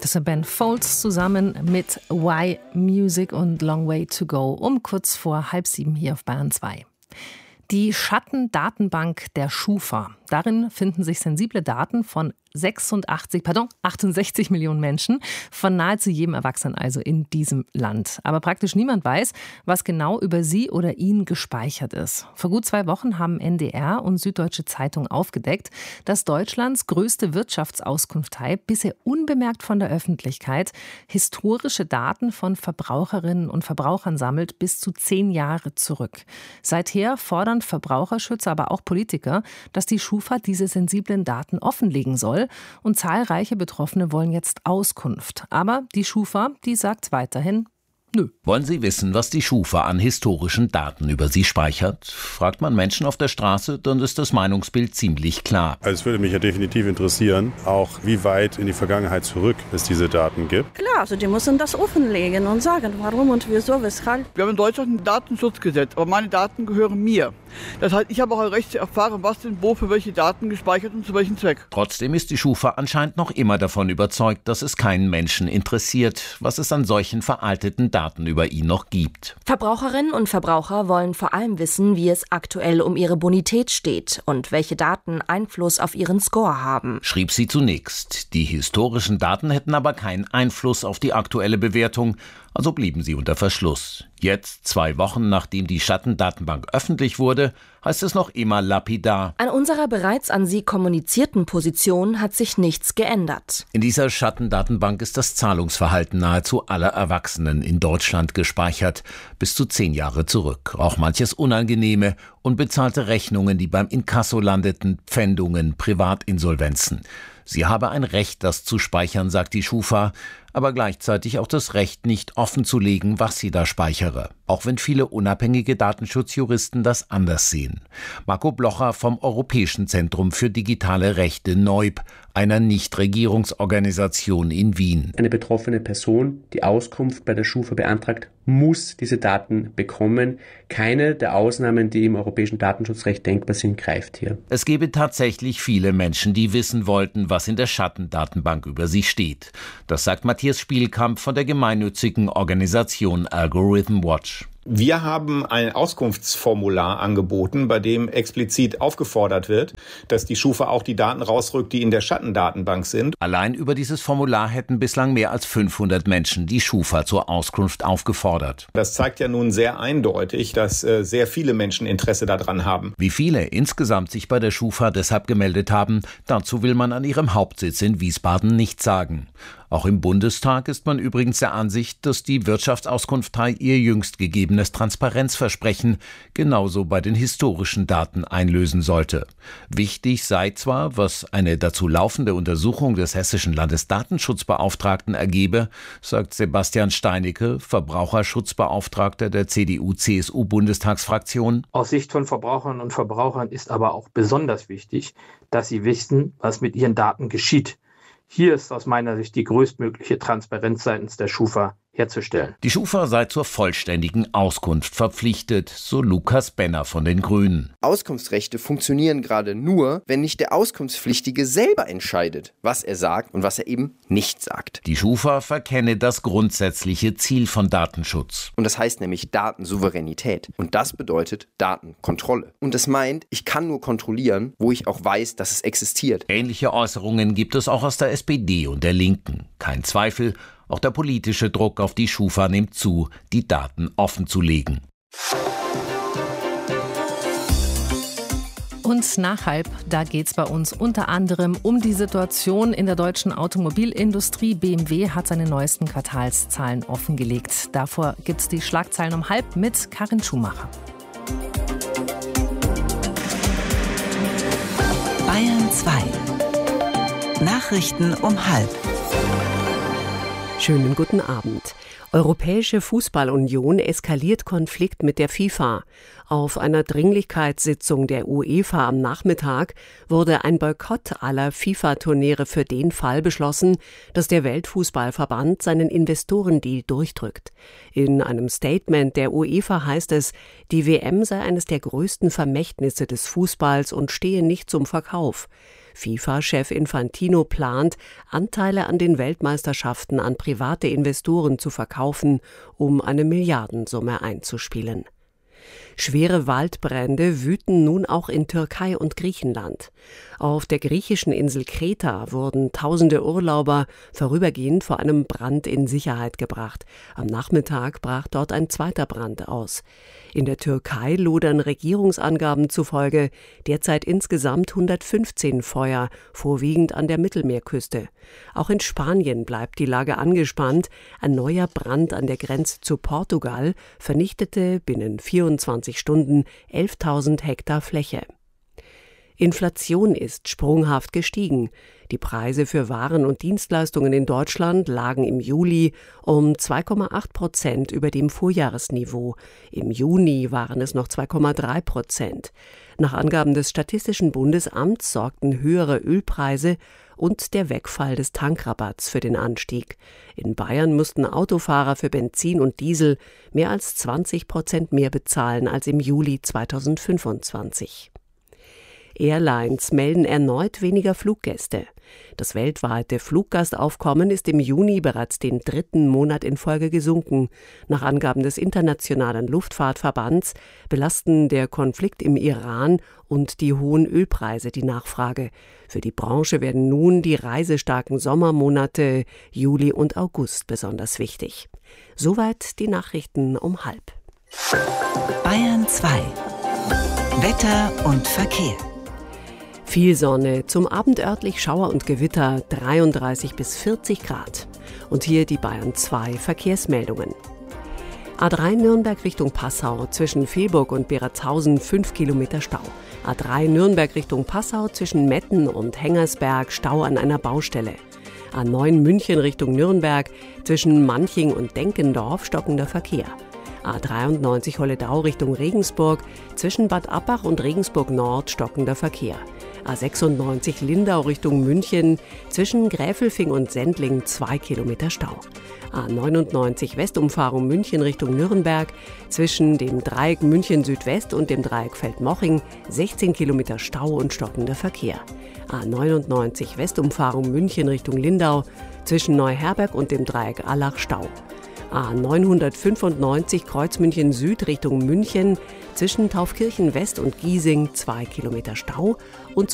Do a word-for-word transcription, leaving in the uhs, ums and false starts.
Das war Ben Folds zusammen mit Y Music und Long Way to Go um kurz vor halb sieben hier auf Bayern zwei. Die Schattendatenbank der Schufa. Darin finden sich sensible Daten von sechsundachtzig, pardon, achtundsechzig Millionen Menschen, von nahezu jedem Erwachsenen also in diesem Land. Aber praktisch niemand weiß, was genau über sie oder ihn gespeichert ist. Vor gut zwei Wochen haben N D R und Süddeutsche Zeitung aufgedeckt, dass Deutschlands größte Wirtschaftsauskunftei bisher unbemerkt von der Öffentlichkeit historische Daten von Verbraucherinnen und Verbrauchern sammelt, bis zu zehn Jahre zurück. Seither fordern Verbraucherschützer, aber auch Politiker, dass die Schufa diese sensiblen Daten offenlegen soll. Und zahlreiche Betroffene wollen jetzt Auskunft. Aber die Schufa, die sagt weiterhin, nö. Wollen Sie wissen, was die Schufa an historischen Daten über Sie speichert? Fragt man Menschen auf der Straße, dann ist das Meinungsbild ziemlich klar. Also es würde mich ja definitiv interessieren, auch wie weit in die Vergangenheit zurück es diese Daten gibt. Klar, also die müssen das offenlegen und sagen, warum und wieso, weshalb. Wir haben in Deutschland ein Datenschutzgesetz, aber meine Daten gehören mir. Das heißt, ich habe auch ein Recht zu erfahren, was denn wo für welche Daten gespeichert und zu welchem Zweck. Trotzdem ist die Schufa anscheinend noch immer davon überzeugt, dass es keinen Menschen interessiert, was es an solchen veralteten Daten über ihn noch gibt. Verbraucherinnen und Verbraucher wollen vor allem wissen, wie es aktuell um ihre Bonität steht und welche Daten Einfluss auf ihren Score haben. Schrieb sie zunächst. Die historischen Daten hätten aber keinen Einfluss auf die aktuelle Bewertung, also blieben sie unter Verschluss. Jetzt, zwei Wochen nachdem die Schattendatenbank öffentlich wurde, heißt es noch immer lapidar: An unserer bereits an Sie kommunizierten Position hat sich nichts geändert. In dieser Schattendatenbank ist das Zahlungsverhalten nahezu aller Erwachsenen in Deutschland gespeichert, bis zu zehn Jahre zurück. Auch manches Unangenehme, unbezahlte Rechnungen, die beim Inkasso landeten, Pfändungen, Privatinsolvenzen. Sie habe ein Recht, das zu speichern, sagt die Schufa, aber gleichzeitig auch das Recht, nicht offenzulegen, was sie da speichere. Auch wenn viele unabhängige Datenschutzjuristen das anders sehen. Marco Blocher vom Europäischen Zentrum für digitale Rechte Neub, einer Nichtregierungsorganisation in Wien. Eine betroffene Person, die Auskunft bei der Schufa beantragt, muss diese Daten bekommen. Keine der Ausnahmen, die im europäischen Datenschutzrecht denkbar sind, greift hier. Es gäbe tatsächlich viele Menschen, die wissen wollten, was in der Schattendatenbank über sie steht. Das sagt Matthias Spielkamp von der gemeinnützigen Organisation Algorithm Watch. Wir haben ein Auskunftsformular angeboten, bei dem explizit aufgefordert wird, dass die Schufa auch die Daten rausrückt, die in der Schattendatenbank sind. Allein über dieses Formular hätten bislang mehr als fünfhundert Menschen die Schufa zur Auskunft aufgefordert. Das zeigt ja nun sehr eindeutig, dass äh, sehr viele Menschen Interesse daran haben. Wie viele insgesamt sich bei der Schufa deshalb gemeldet haben, dazu will man an ihrem Hauptsitz in Wiesbaden nichts sagen. Auch im Bundestag ist man übrigens der Ansicht, dass die Wirtschaftsauskunftei ihr jüngst gegebenes Transparenzversprechen genauso bei den historischen Daten einlösen sollte. Wichtig sei zwar, was eine dazu laufende Untersuchung des hessischen Landesdatenschutzbeauftragten ergebe, sagt Sebastian Steinecke, Verbraucherschutzbeauftragter der C D U C S U-Bundestagsfraktion. Aus Sicht von Verbraucherinnen und Verbrauchern ist aber auch besonders wichtig, dass sie wissen, was mit ihren Daten geschieht. Hier ist aus meiner Sicht die größtmögliche Transparenz seitens der Schufa herzustellen. Die Schufa sei zur vollständigen Auskunft verpflichtet, so Lukas Benner von den Grünen. Auskunftsrechte funktionieren gerade nur, wenn nicht der Auskunftspflichtige selber entscheidet, was er sagt und was er eben nicht sagt. Die Schufa verkenne das grundsätzliche Ziel von Datenschutz. Und das heißt nämlich Datensouveränität. Und das bedeutet Datenkontrolle. Und das meint, ich kann nur kontrollieren, wo ich auch weiß, dass es existiert. Ähnliche Äußerungen gibt es auch aus der S P D und der Linken. Kein Zweifel, auch der politische Druck auf die Schufa nimmt zu, die Daten offenzulegen. Und nach halb, da geht es bei uns unter anderem um die Situation in der deutschen Automobilindustrie. B M W hat seine neuesten Quartalszahlen offengelegt. Davor gibt es die Schlagzeilen um halb mit Karin Schumacher. Bayern zwei. Nachrichten um halb. Schönen guten Abend. Europäische Fußballunion eskaliert Konflikt mit der FIFA. Auf einer Dringlichkeitssitzung der UEFA am Nachmittag wurde ein Boykott aller FIFA-Turniere für den Fall beschlossen, dass der Weltfußballverband seinen Investorendeal durchdrückt. In einem Statement der UEFA heißt es, die W M sei eines der größten Vermächtnisse des Fußballs und stehe nicht zum Verkauf. FIFA-Chef Infantino plant, Anteile an den Weltmeisterschaften an private Investoren zu verkaufen, um eine Milliardensumme einzuspielen. Schwere Waldbrände wüten nun auch in Türkei und Griechenland. Auf der griechischen Insel Kreta wurden tausende Urlauber vorübergehend vor einem Brand in Sicherheit gebracht. Am Nachmittag brach dort ein zweiter Brand aus. In der Türkei lodern Regierungsangaben zufolge derzeit insgesamt hundertfünfzehn Feuer, vorwiegend an der Mittelmeerküste. Auch in Spanien bleibt die Lage angespannt. Ein neuer Brand an der Grenze zu Portugal vernichtete binnen vierundzwanzig Stunden elftausend Hektar Fläche. Inflation ist sprunghaft gestiegen. Die Preise für Waren und Dienstleistungen in Deutschland lagen im Juli um zwei Komma acht Prozent über dem Vorjahresniveau. Im Juni waren es noch zwei Komma drei Prozent. Nach Angaben des Statistischen Bundesamts sorgten höhere Ölpreise und der Wegfall des Tankrabatts für den Anstieg. In Bayern mussten Autofahrer für Benzin und Diesel mehr als zwanzig Prozent mehr bezahlen als im Juli zweitausendfünfundzwanzig. Airlines melden erneut weniger Fluggäste. Das weltweite Fluggastaufkommen ist im Juni bereits den dritten Monat in Folge gesunken. Nach Angaben des Internationalen Luftfahrtverbands belasten der Konflikt im Iran und die hohen Ölpreise die Nachfrage. Für die Branche werden nun die reisestarken Sommermonate Juli und August besonders wichtig. Soweit die Nachrichten um halb. Bayern zwei. Wetter und Verkehr. Viel Sonne, zum Abend örtlich Schauer und Gewitter, dreiunddreißig bis vierzig Grad. Und hier die Bayern zwei Verkehrsmeldungen. A drei Nürnberg Richtung Passau, zwischen Vilburg und Beratshausen fünf Kilometer Stau. A drei Nürnberg Richtung Passau, zwischen Metten und Hengersberg Stau an einer Baustelle. A neun München Richtung Nürnberg, zwischen Manching und Denkendorf stockender Verkehr. A dreiundneunzig Holledau Richtung Regensburg, zwischen Bad Abbach und Regensburg Nord stockender Verkehr. A sechsundneunzig Lindau Richtung München, zwischen Gräfelfing und Sendling zwei Kilometer Stau. A neunundneunzig Westumfahrung München Richtung Nürnberg, zwischen dem Dreieck München Südwest und dem Dreieck Feldmoching sechzehn Kilometer Stau und stockender Verkehr. A neunundneunzig Westumfahrung München Richtung Lindau, zwischen Neuherberg und dem Dreieck Allach Stau. A neunhundertfünfundneunzig Kreuz München Süd Richtung München, zwischen Taufkirchen West und Giesing zwei Kilometer Stau und